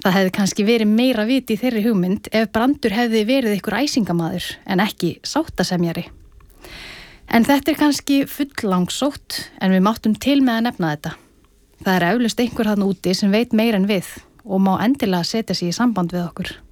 Það hefði kannski verið meira vit í þeirri hugmynd ef Brandur hefði verið einhver æsingamaður en ekki sáttasemjari. En þetta kannski full-langsótt en við máttum til með að nefna þetta. Það eflaust einhver þarna úti sem veit meira en við og má endilega setja sig í samband við okkur.